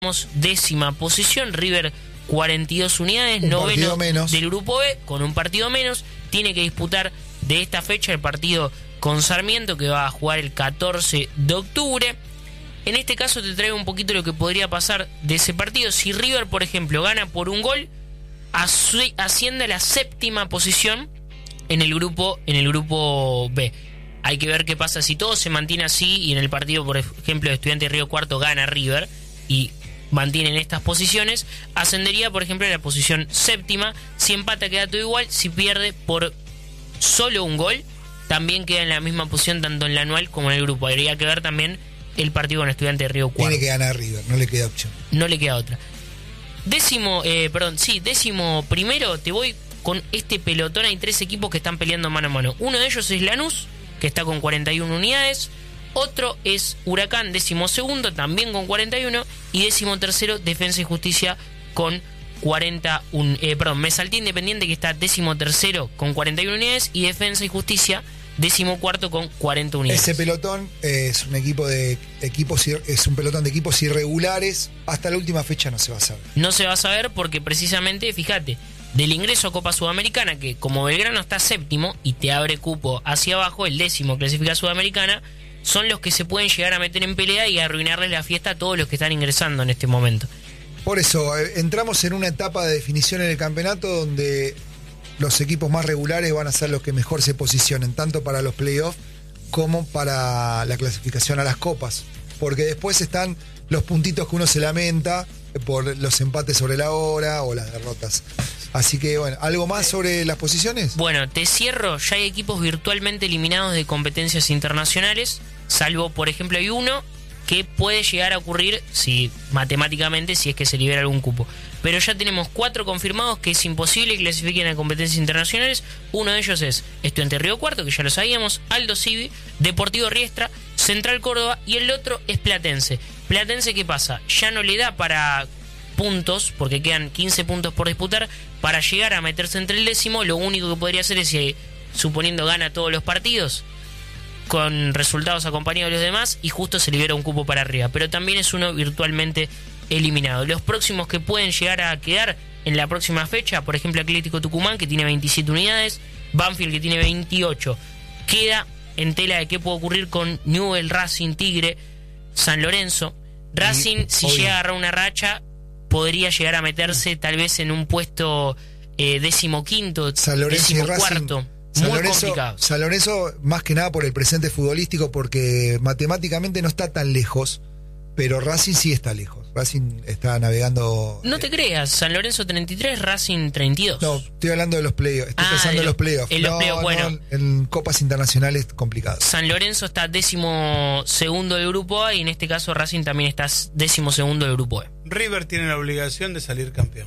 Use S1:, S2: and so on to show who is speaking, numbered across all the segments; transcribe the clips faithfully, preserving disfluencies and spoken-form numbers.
S1: Décima posición, River cuarenta y dos unidades,
S2: un
S1: noveno
S2: menos.
S1: del grupo B, con un partido menos. Tiene que disputar de esta fecha el partido con Sarmiento, que va a jugar el catorce de octubre. En este caso te traigo un poquito lo que podría pasar de ese partido. Si River, por ejemplo, gana por un gol, asciende a la séptima posición en el grupo, en el grupo B. Hay que ver qué pasa si todo se mantiene así y en el partido, por ejemplo, de Estudiantes de Río Cuarto gana River y mantienen estas posiciones, ascendería, por ejemplo, a la posición séptima. Si empata queda todo igual. Si pierde por solo un gol, también queda en la misma posición tanto en la anual como en el grupo. Habría que ver también el partido con Estudiantes de Río Cuarto.
S2: Tiene que ganar River, no le queda opción.
S1: No le queda otra. Décimo, eh, perdón, sí, décimo primero, te voy con este pelotón. Hay tres equipos que están peleando mano a mano. Uno de ellos es Lanús, que está con cuarenta y una unidades. Otro es Huracán, décimo segundo, también con cuarenta y uno. Y décimo tercero, Defensa y Justicia con cuarenta y uno. Eh, perdón, me salté Independiente, que está décimo tercero con cuarenta y una unidades. Y Defensa y Justicia, décimo cuarto con cuarenta unidades.
S2: Ese pelotón es un equipo de equipos es un pelotón de equipos irregulares. Hasta la última fecha no se va a saber.
S1: No se va a saber porque precisamente, fíjate, del ingreso a Copa Sudamericana, que como Belgrano está séptimo y te abre cupo hacia abajo, el décimo clasifica a Sudamericana, son los que se pueden llegar a meter en pelea y arruinarles la fiesta a todos los que están ingresando en este momento.
S2: Por eso, eh, entramos en una etapa de definición en el campeonato donde los equipos más regulares van a ser los que mejor se posicionen, tanto para los playoffs como para la clasificación a las copas. Porque después están los puntitos que uno se lamenta por los empates sobre la hora o las derrotas. Así que, bueno, ¿algo más sobre las posiciones?
S1: Bueno, te cierro. Ya hay equipos virtualmente eliminados de competencias internacionales, salvo, por ejemplo, hay uno que puede llegar a ocurrir si matemáticamente, si es que se libera algún cupo. Pero ya tenemos cuatro confirmados que es imposible que clasifiquen a competencias internacionales. Uno de ellos es Estudiantes de Río Cuarto, que ya lo sabíamos, Aldo Civi, Deportivo Riestra, Central Córdoba, y el otro es Platense. Platense, ¿qué pasa? Ya no le da para puntos, porque quedan quince puntos por disputar, para llegar a meterse entre el décimo. Lo único que podría hacer es, si, suponiendo gana todos los partidos, con resultados acompañados de los demás, y justo se libera un cupo para arriba. Pero también es uno virtualmente eliminado. Los próximos que pueden llegar a quedar en la próxima fecha, por ejemplo, Atlético Tucumán, que tiene veintisiete unidades, Banfield, que tiene veintiocho. Queda en tela de qué puede ocurrir con Newell, Racing, Tigre, San Lorenzo. Racing, si
S2: obvio,
S1: llega a agarrar una racha, podría llegar a meterse tal vez en un puesto eh, decimoquinto, decimocuarto.
S2: San
S1: Muy
S2: Lorenzo,
S1: complicado.
S2: San Lorenzo, más que nada por el presente futbolístico, porque matemáticamente no está tan lejos, pero Racing sí está lejos. Racing está navegando.
S1: No te
S2: eh,
S1: creas, San Lorenzo treinta y tres, Racing treinta y dos.
S2: No, estoy hablando de los playoffs. Estoy
S1: Ah,
S2: pensando
S1: de
S2: en
S1: lo-
S2: los playoffs.
S1: en los
S2: no,
S1: playoffs, bueno.
S2: no, en copas internacionales complicadas.
S1: San Lorenzo está décimo segundo del grupo A, y en este caso Racing también está décimo segundo del grupo E.
S3: River tiene la obligación de salir campeón.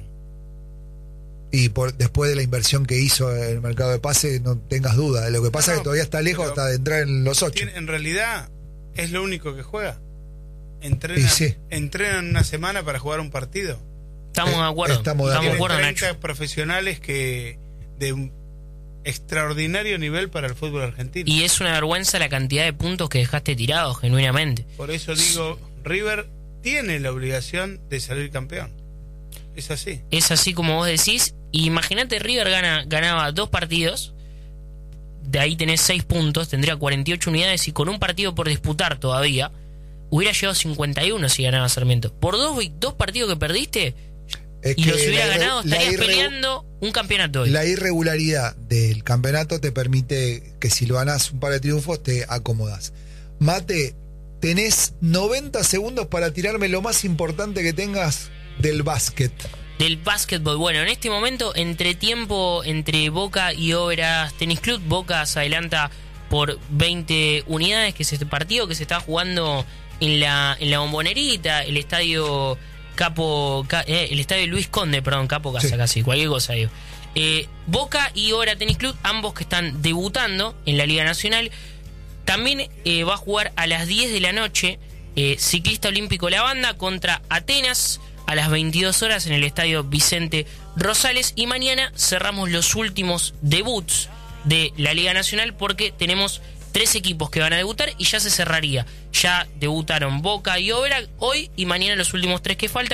S2: Y por después de la inversión que hizo en el mercado de pase, no tengas duda. Lo que pasa
S3: No,
S2: es que todavía está lejos
S3: pero
S2: hasta de entrar en los ocho.
S3: Tiene- en realidad es lo único que juega. Entrena,
S2: Y sí.
S3: entrenan una semana para jugar un partido.
S1: Estamos
S2: Eh,
S1: de acuerdo.
S2: estamos de
S1: Estamos de
S3: Tiene
S1: acuerdo,
S3: treinta
S1: Nacho.
S3: profesionales que de un extraordinario nivel para el fútbol argentino.
S1: Y es una vergüenza la cantidad de puntos que dejaste tirados, genuinamente.
S3: Por eso digo, River tiene la obligación de salir campeón. Es así.
S1: Es así como vos decís. Imagínate, River gana, ganaba dos partidos, de ahí tenés seis puntos, tendría cuarenta y ocho unidades, y con un partido por disputar todavía, hubiera llegado a cincuenta y uno si ganaba Sarmiento. Por dos, dos partidos que perdiste,
S2: Es
S1: y
S2: que
S1: los hubiera
S2: la irre-
S1: ganado,
S2: la
S1: estarías
S2: irre-
S1: peleando un campeonato hoy.
S2: La irregularidad del campeonato te permite que si lo ganás un par de triunfos te acomodas. Mate, tenés noventa segundos para tirarme lo más importante que tengas del básquet.
S1: Del básquetbol. Bueno, en este momento, entre tiempo entre Boca y Obras Tenis Club, Boca se adelanta por veinte unidades, que es este partido que se está jugando en la en la Bombonerita, el estadio Capo Ca- eh, el estadio Luis Conde, perdón, Capo Casa,
S2: Sí.
S1: casi, cualquier cosa digo. Eh, Boca y Obras Tenis Club, ambos que están debutando en la Liga Nacional. También eh, va a jugar a las diez de la noche eh, Ciclista Olímpico La Banda contra Atenas a las veintidós horas en el estadio Vicente Rosales. Y mañana cerramos los últimos debuts de la Liga Nacional, porque tenemos tres equipos que van a debutar y ya se cerraría. Ya debutaron Boca y Oberá hoy y mañana los últimos tres que faltan.